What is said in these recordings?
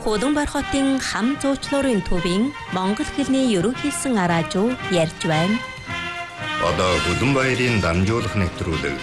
Худамбар хотын хам зуучлуурын төвийн монгол хэлний ерөнхийсэн араажуу ярьж байна. Одоо Худамбаярын дамжуулах нэвтрүүлэг.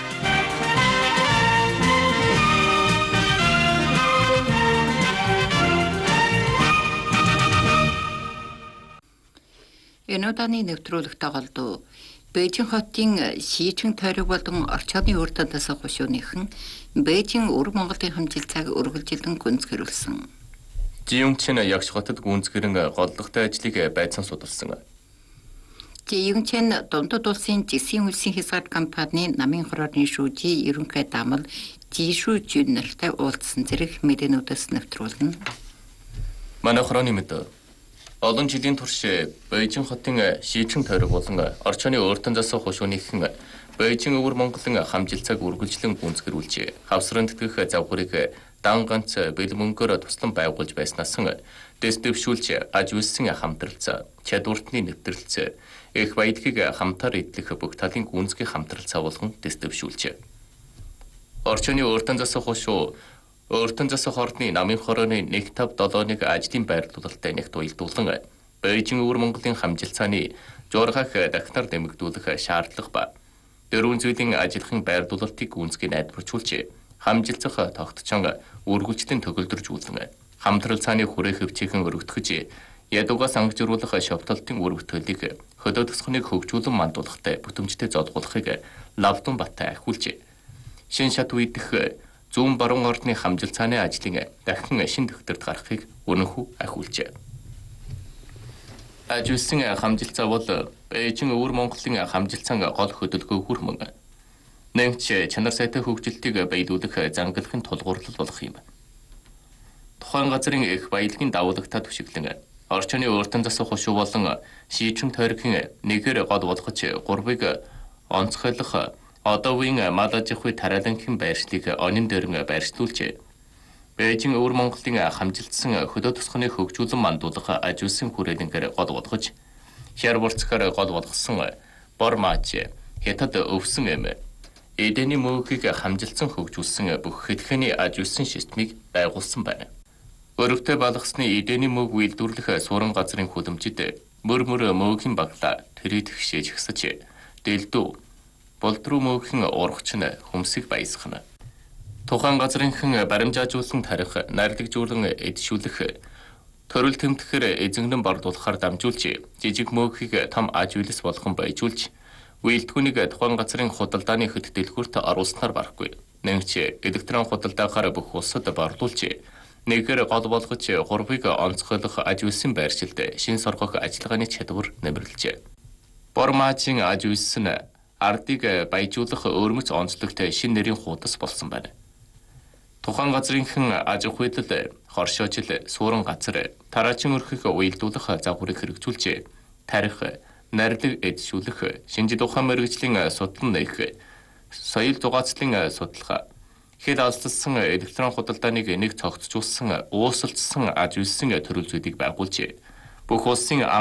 Энэ удааны нэвтрүүлэгтэй голдуу Бээжин хотын Шийчин тойрог болон орчооны үр дандаас хушууныхан Бээжин өвөр Монголын хамжилтсаг үргэлжилэн гүнзгийрүүлсэн. Жиюнчин ягш хотод гүнзгэрэн голлогтой ажлыг байцан судалсан. Жиюнчин Дундад улсын Жигсийн улсын хязгаар компани намын хорооны шүүжи ерөнхий даамал Жишүү Жин нартай уулзсан зэрэг мэдээнүүдээс нэвтрүүлнэ. Манай хорооны мэдээ олон жилийн турш Бээжин хотын Шийчин тойрог болон орчооны өөртөн засаг хушууныхан Бээжин өвөр Монголын хамжилтсаг үргэлжлэн гүнзгийрүүлж хавсран тэтгэх завхрыг дан ганц бэл мөнгөөр туслан байгуулж байснаас дэс дэвшүүлж аж үйлсэн хамтралцаа, чадвартны нэвтрэлцээ, их баялагийг хамтаар эдлэх бүх талын гүнзгий хамтралцаа болгон дэс дэвшүүлж. Орчооны өөртөн засаг хушуу Өөртөн засаг хордны намын хорооны 157-ыг ажлын байрлуулалттай нэгт уялдуулан Бээжин өвөр Монголын хамжилтсааны жургах дахнаар нэмэгдүүлэх шаардлага ба дөрвөн зүйлийн ажиллахын байрлуулалтыг гүнзгий найдваржуулж хамжилцах тогтчон үргэлжлэн төгөлдржүүлэн хамтрал цааны хүрээ хөвчийн өргөтгөж ядуугаас ангажруулах шовтолтын үр бүтээлийг хөдөө тосгоныг хөгжүүлэн мандуулахтай бүтэмжтэй зодгуулахыг Лавдун Баттай ахиулж шин шат үедх зүүн баруун ордны хамжилт цааны ажлын дахин шин төвтөрд гарахыг өнөхүү ахиулжээ. Аж үйлсэн хамжилт цаа бол Бээжин өвөр Монголын хамжилт цаан гол хөдөлгөөн хүрмэн. Нэмж чанар сайтай хөгжилтийг биелүүлэх зангалахын тулгуурлал болох юм. Тухайн газрын их баялагын давуулагтаа түшиглэн орчооны өөртөн засаг хушуу болон Шийчин тойргийн нэгээр гол болгож гурвыг онцгойлох одоогийн мал аж ахуй тариаланхын байршлыг онин дээрэн байршлуулж Бээжин өвөр Монголын хамжилтсан хөдөө тосгоны хөгжүүлэн мандуулах аж үйлсэн хүрээлэнгээр гол болгож хяр бурцгаар гол болгосон бор маач хятад өвсөн эм эдэний мөнхийг хамжилтсан хөгжүүлсэн бүх хэлхэний аж үйлсэн системийг байгуулсан байна. Өрөвтэй балгасны эдэний мөнх үйлдвэрлэх суран газрын хүлэмжид мөр мөнхийн баглаа тэрийд хшээж гсэж дэлдүү болдруу мөнхийн ургач нь хөмсөг баясгана. Тухайн газрынхан баримжаажуулсан тарих, нарлагжуулан эдшүүлэх, төрөл тэмтгэхэр эзэгнэн бардуулахаар дамжуулж, жижиг мөнхийг том аж үйлс болгон баяжуулж, үйлдгүүнийг тухайн газрын худалдааны хөт дэлгүүрт оруулснаар барахгүй. Нэгч электрон худалдаагаар бүх улсад борлуулж, нэгээр гол болгож гурвыг онцгойлох аж үйлсийн байршилд шин соргох ажиллагааны чадвар нэмэрлэжээ. Бормаажийн аж үйлс нь ардыг баяжуулах өөрмөц онцлогтой шин нэрийн хуудас болсон байна. Тухайн газрынхан аж ахуйлал, хоршоожил, суурин газар, тараачин өрхөх уялдуулах загварыг хэрэгжүүлж, тарих, нарилэг эдшүүлэх, шинжил ухаан мэргэжлийн судлан нээх, соёл зугаацлын судалгаа, хэл алслсан электрон худалдааныг нэг цогцжуулсан, уусалцсан аж үйлсэн төрөл зүйлийг байгуулж, бүх улсын